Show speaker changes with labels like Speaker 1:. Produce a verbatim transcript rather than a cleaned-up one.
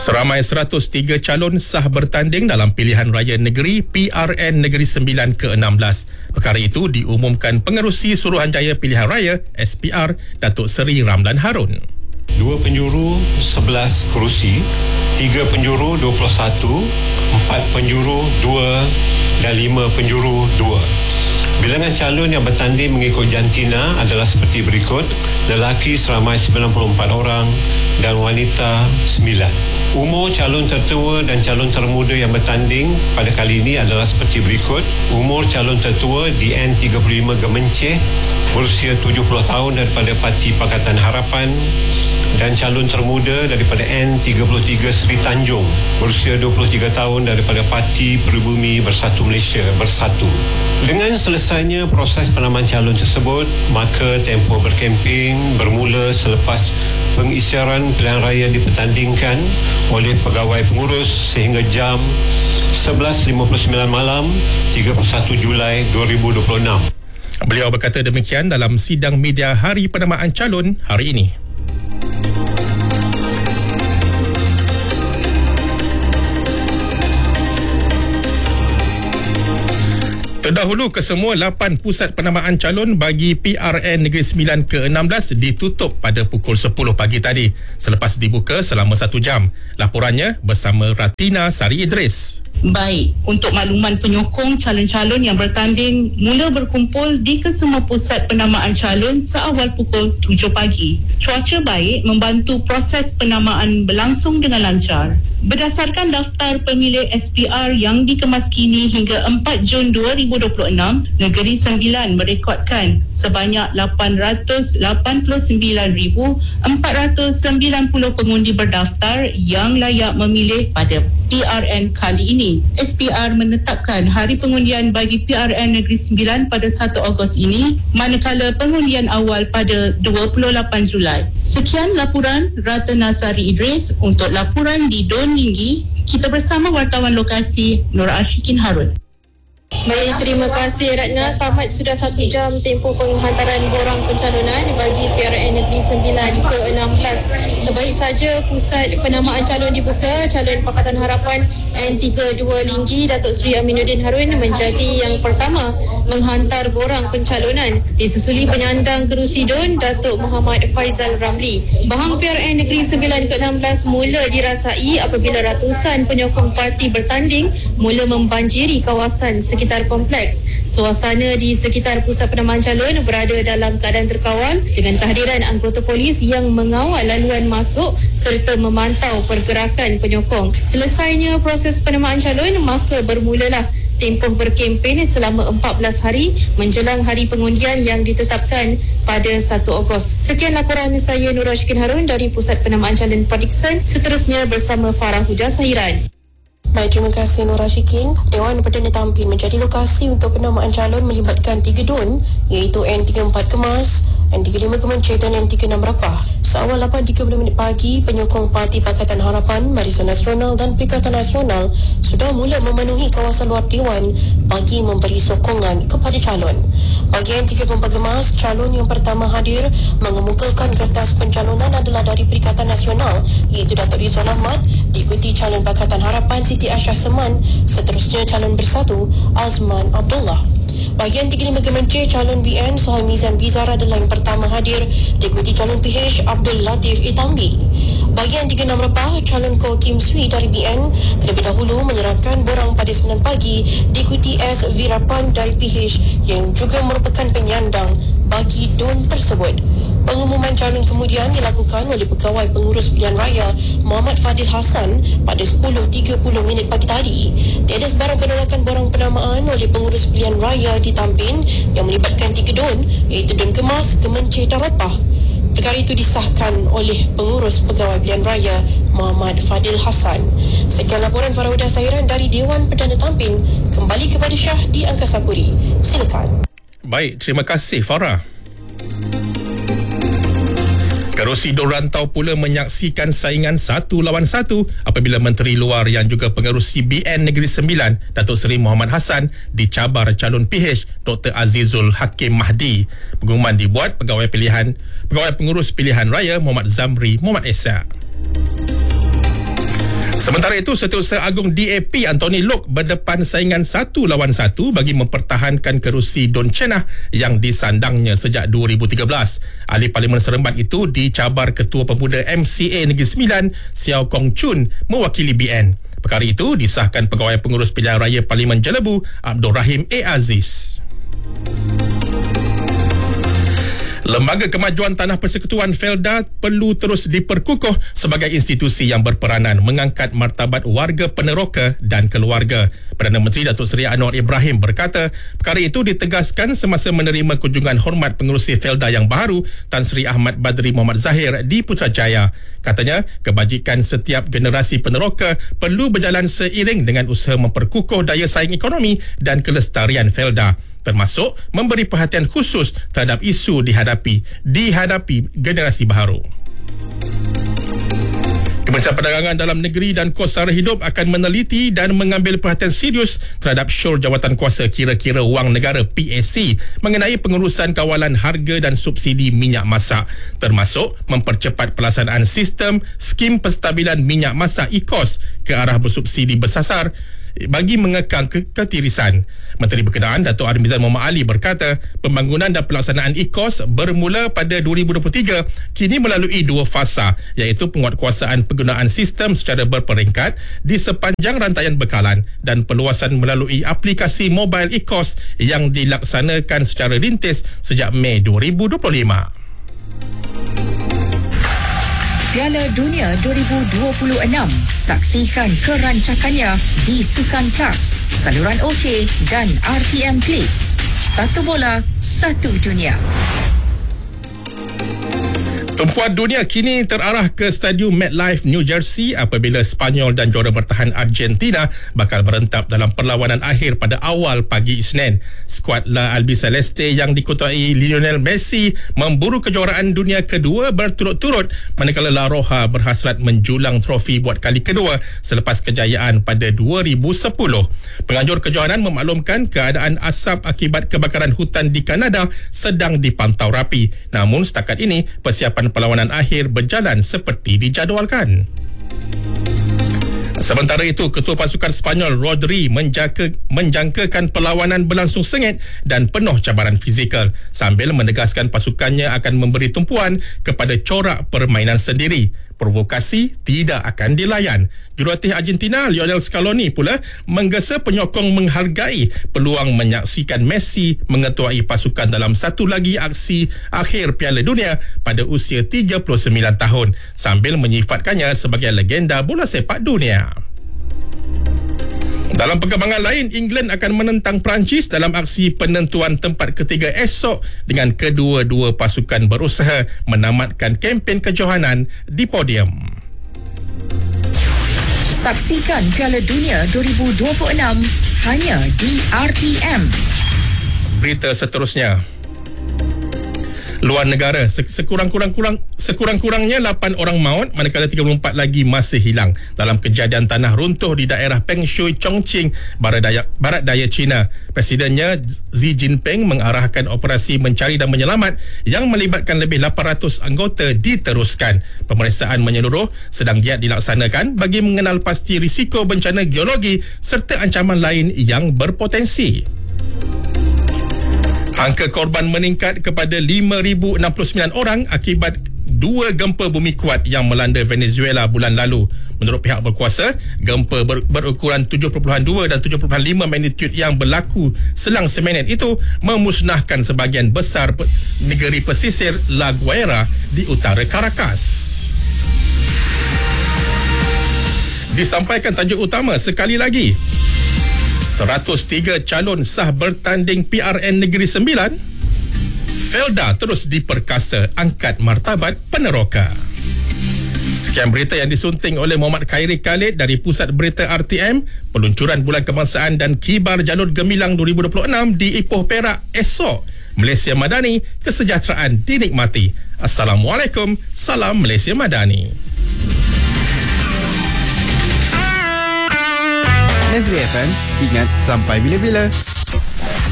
Speaker 1: Seramai seratus tiga calon sah bertanding dalam pilihan raya negeri P R N Negeri Sembilan ke enam belas. Perkara itu diumumkan Pengerusi Suruhanjaya Pilihan Raya S P R Datuk Seri Ramlan Harun.
Speaker 2: Dua penjuru sebelas kerusi, tiga penjuru dua puluh satu, empat penjuru dua dan lima penjuru dua. Bilangan calon yang bertanding mengikut jantina adalah seperti berikut: lelaki seramai sembilan puluh empat orang dan wanita sembilan. Umur calon tertua dan calon termuda yang bertanding pada kali ini adalah seperti berikut: umur calon tertua D N tiga puluh lima Gemenceh berusia tujuh puluh tahun daripada Parti Pakatan Harapan, dan calon termuda daripada N tiga puluh tiga Seri Tanjung berusia dua puluh tiga tahun daripada Parti Peribumi Bersatu Malaysia Bersatu. Dengan selesainya proses penamaan calon tersebut, maka tempoh berkemping bermula selepas pengisytiharan pilihan raya dipertandingkan oleh pegawai pengurus sehingga jam sebelas lima puluh sembilan malam tiga puluh satu Julai dua ribu dua puluh enam.
Speaker 1: Beliau berkata demikian dalam sidang media hari penamaan calon hari ini. Terdahulu, kesemua lapan pusat penamaan calon bagi P R N Negeri Sembilan ke enam belas ditutup pada pukul sepuluh pagi tadi selepas dibuka selama satu jam. Laporannya bersama Ratina Sari Idris.
Speaker 3: Baik, untuk makluman penyokong calon-calon yang bertanding mula berkumpul di kesemua pusat penamaan calon seawal pukul tujuh pagi. Cuaca baik membantu proses penamaan berlangsung dengan lancar. Berdasarkan daftar pemilih S P R yang dikemas kini hingga empat Jun dua ribu dua puluh enam, Negeri Sembilan merekodkan sebanyak lapan ratus lapan puluh sembilan ribu empat ratus sembilan puluh pengundi berdaftar yang layak memilih pada P R N kali ini. S P R menetapkan hari pengundian bagi P R N Negeri Sembilan pada satu Ogos ini, manakala pengundian awal pada dua puluh lapan Julai. Sekian laporan Ratna Sari Idris. Untuk laporan di Don Linggi, kita bersama wartawan lokasi Nur Ashikin Harun.
Speaker 4: Baik, terima kasih Ratna. Tamat sudah satu jam tempoh penghantaran borang pencalonan bagi P R N Negeri Sembilan ke enam belas. Sebaik saja pusat penamaan calon dibuka, calon Pakatan Harapan N tiga puluh dua Linggi Datuk Seri Aminuddin Harun menjadi yang pertama menghantar borang pencalonan, disusuli penyandang kerusi Don Datuk Muhammad Faizal Ramli. Bahang P R N Negeri Sembilan ke enam belas mula dirasai apabila ratusan penyokong parti bertanding mula membanjiri kawasan sekitar kompleks. Suasana di sekitar pusat penamaan calon berada dalam keadaan terkawal dengan kehadiran anggota polis yang mengawal laluan masuk serta memantau pergerakan penyokong. Selesainya proses penamaan calon, maka bermulalah tempoh berkempen selama empat belas hari menjelang hari pengundian yang ditetapkan pada satu Ogos. Sekian laporan saya Nur Ashikin Harun dari Pusat Penamaan Calon Padikson. Seterusnya bersama Farah Huda Sahiran.
Speaker 5: Baik, terima kasih Nur Ashikin. Dewan Perdana Tampin menjadi lokasi untuk penamaan calon melibatkan tiga don, iaitu N tiga puluh empat Kemas, N tiga puluh lima Gemenceh dan N tiga puluh enam Rapah. Seawal lapan tiga puluh minit pagi, penyokong Parti Pakatan Harapan, Barisan Nasional dan Perikatan Nasional sudah mula memenuhi kawasan luar Dewan bagi memberi sokongan kepada calon. Bagi N tiga puluh empat Gemas, calon yang pertama hadir mengemukakan kertas pencalonan adalah dari Perikatan Nasional, iaitu Datuk Rizwan Ahmad, diikuti calon Pakatan Harapan Siti Aisyah Seman, seterusnya calon Bersatu Azman Abdullah. Bagi N tiga puluh lima Gemenceh, calon B N Sohail Mizan Bizar adalah yang pertama hadir, diikuti calon P H Abdul Latif Itambi. Bagi N tiga puluh enam Rapah, calon Ko Kim Sui dari B N terlebih dahulu menyerahkan borang pada sembilan pagi, diikuti S Virapan dari P H yang juga merupakan penyandang bagi don tersebut. Pengumuman calon kemudian dilakukan oleh Pegawai Pengurus Pilihan Raya Muhammad Fadil Hassan pada sepuluh tiga puluh minit pagi tadi. Tiada sebarang penolakan borang penamaan oleh Pengurus Pilihan Raya di Tampin yang melibatkan tiga don, iaitu Don Kemas, Gemenceh dan Rapah. Perkara itu disahkan oleh Pengurus Pegawai Pilihan Raya Muhammad Fadil Hassan. Sekian laporan Farah Huda Sahiran dari Dewan Perdana Tampin. Kembali kepada Syah di Angkasa Puri. Silakan.
Speaker 1: Baik, terima kasih Farah. Kerusi Don Rantau pula menyaksikan saingan satu lawan satu apabila Menteri Luar yang juga pengerusi B N Negeri Sembilan, Datuk Seri Muhammad Hassan, dicabar calon P H Doktor Azizul Hakim Mahdi. Pengumuman dibuat Pegawai Pilihan Pegawai Pengurus Pilihan Raya Muhammad Zamri Muhammad Esa. Sementara itu, Setiausaha Agung D A P Anthony Loke berdepan saingan satu lawan satu bagi mempertahankan kerusi Don Cenah yang disandangnya sejak dua ribu tiga belas. Ahli Parlimen Seremban itu dicabar Ketua Pemuda M C A Negeri Sembilan, Siau Kong Chun, mewakili B N. Perkara itu disahkan Pegawai Pengurus Pilihan Raya Parlimen Jelebu, Abdul Rahim A. Aziz. Lembaga Kemajuan Tanah Persekutuan Felda perlu terus diperkukuh sebagai institusi yang berperanan mengangkat martabat warga peneroka dan keluarga. Perdana Menteri Datuk Seri Anwar Ibrahim berkata, perkara itu ditegaskan semasa menerima kunjungan hormat pengerusi Felda yang baru, Tan Sri Ahmad Badri Muhammad Zahir di Putrajaya. Katanya, kebajikan setiap generasi peneroka perlu berjalan seiring dengan usaha memperkukuh daya saing ekonomi dan kelestarian Felda, termasuk memberi perhatian khusus terhadap isu dihadapi dihadapi generasi baharu. Kementerian Perdagangan Dalam Negeri dan Kos Sara Hidup akan meneliti dan mengambil perhatian serius terhadap syur jawatan kuasa kira-kira wang negara P A C mengenai pengurusan kawalan harga dan subsidi minyak masak, termasuk mempercepat pelaksanaan sistem skim penstabilan minyak masak E C O S ke arah bersubsidi bersasar bagi mengekang ke- ketirisan. Menteri Berkenaan Datuk Armizan Muhammad Ali berkata, pembangunan dan pelaksanaan E C O S bermula pada dua ribu dua puluh tiga kini melalui dua fasa, iaitu penguatkuasaan penggunaan sistem secara berperingkat di sepanjang rantaian bekalan dan perluasan melalui aplikasi mobile E C O S yang dilaksanakan secara rintis sejak Mei dua ribu dua puluh lima.
Speaker 6: Piala Dunia dua ribu dua puluh enam. Saksikan kerancakannya di Sukan Plus, saluran OK dan R T M Play. Satu bola, satu dunia.
Speaker 1: Tumpuan dunia kini terarah ke Stadium MetLife, New Jersey apabila Sepanyol dan juara bertahan Argentina bakal berentap dalam perlawanan akhir pada awal pagi Isnin. Skuad La Albiceleste yang diketuai Lionel Messi memburu kejuaraan dunia kedua berturut-turut, manakala La Roja berhasrat menjulang trofi buat kali kedua selepas kejayaan pada dua ribu sepuluh. Penganjur kejohanan memaklumkan keadaan asap akibat kebakaran hutan di Kanada sedang dipantau rapi. Namun setakat ini persiapan perlawanan akhir berjalan seperti dijadualkan. Sementara itu, Ketua Pasukan Sepanyol Rodri menjangka, menjangkakan perlawanan berlangsung sengit dan penuh cabaran fizikal sambil menegaskan pasukannya akan memberi tumpuan kepada corak permainan sendiri. Provokasi tidak akan dilayan. Jurulatih Argentina Lionel Scaloni pula menggesa penyokong menghargai peluang menyaksikan Messi mengetuai pasukan dalam satu lagi aksi akhir Piala Dunia pada usia tiga puluh sembilan tahun sambil menyifatkannya sebagai legenda bola sepak dunia. Dalam perkembangan lain, England akan menentang Perancis dalam aksi penentuan tempat ketiga esok dengan kedua-dua pasukan berusaha menamatkan kempen kejohanan di podium.
Speaker 6: Saksikan Piala Dunia dua ribu dua puluh enam hanya di R T M.
Speaker 1: Berita seterusnya. Luar negara, sekurang-kurang kurang sekurang-kurangnya lapan orang maut manakala tiga puluh empat lagi masih hilang dalam kejadian tanah runtuh di daerah Peng Shui, Chongqing, barat daya, barat daya China. Presidennya Xi Jinping mengarahkan operasi mencari dan menyelamat yang melibatkan lebih lapan ratus anggota diteruskan. Pemeriksaan menyeluruh sedang giat dilaksanakan bagi mengenal pasti risiko bencana geologi serta ancaman lain yang berpotensi. Angka korban meningkat kepada lima ribu enam puluh sembilan orang akibat dua gempa bumi kuat yang melanda Venezuela bulan lalu. Menurut pihak berkuasa, gempa ber- berukuran tujuh perpuluhan dua dan tujuh perpuluhan lima magnitud yang berlaku selang seminit itu memusnahkan sebahagian besar pe- negeri pesisir La Guaira di utara Caracas. Disampaikan tajuk utama sekali lagi. seratus tiga calon sah bertanding P R N Negeri Sembilan. Felda terus diperkasa angkat martabat peneroka. Sekian berita yang disunting oleh Muhammad Khairi Khalid dari Pusat Berita R T M. Peluncuran Bulan Kebangsaan dan Kibar Jalur Gemilang dua ribu dua puluh enam di Ipoh Perak esok. Malaysia Madani, kesejahteraan dinikmati. Assalamualaikum, salam Malaysia Madani.
Speaker 7: Negeri F M, ingat sampai bila-bila.